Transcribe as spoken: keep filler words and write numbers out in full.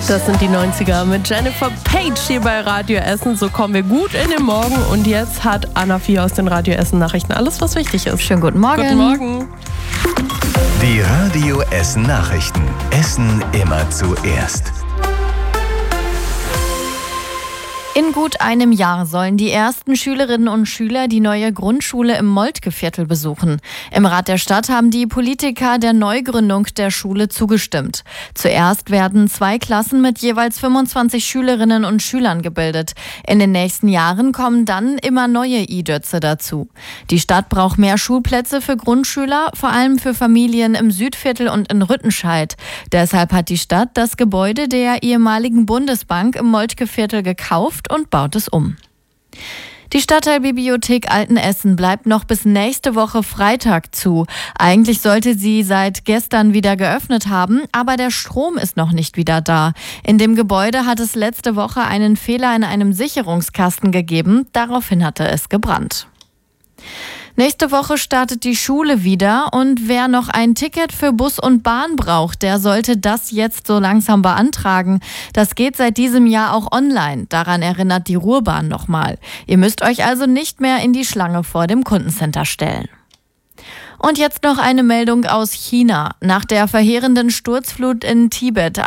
Das sind die neunziger mit Jennifer Page hier bei Radio Essen. So kommen wir gut in den Morgen. Und jetzt hat Anna Vier aus den Radio Essen Nachrichten alles, was wichtig ist. Schönen guten Morgen. Guten Morgen. Die Radio Essen Nachrichten. Essen immer zuerst. In gut einem Jahr sollen die ersten Schülerinnen und Schüler die neue Grundschule im Moltkeviertel besuchen. Im Rat der Stadt haben die Politiker der Neugründung der Schule zugestimmt. Zuerst werden zwei Klassen mit jeweils fünfundzwanzig Schülerinnen und Schülern gebildet. In den nächsten Jahren kommen dann immer neue I-Dötze dazu. Die Stadt braucht mehr Schulplätze für Grundschüler, vor allem für Familien im Südviertel und in Rüttenscheid. Deshalb hat die Stadt das Gebäude der ehemaligen Bundesbank im Moltkeviertel gekauft und baut es um. Die Stadtteilbibliothek Altenessen bleibt noch bis nächste Woche Freitag zu. Eigentlich sollte sie seit gestern wieder geöffnet haben, aber der Strom ist noch nicht wieder da. In dem Gebäude hat es letzte Woche einen Fehler in einem Sicherungskasten gegeben. Daraufhin hatte es gebrannt. Nächste Woche startet die Schule wieder und wer noch ein Ticket für Bus und Bahn braucht, der sollte das jetzt so langsam beantragen. Das geht seit diesem Jahr auch online. Daran erinnert die Ruhrbahn nochmal. Ihr müsst euch also nicht mehr in die Schlange vor dem Kundencenter stellen. Und jetzt noch eine Meldung aus China. Nach der verheerenden Sturzflut in Tibet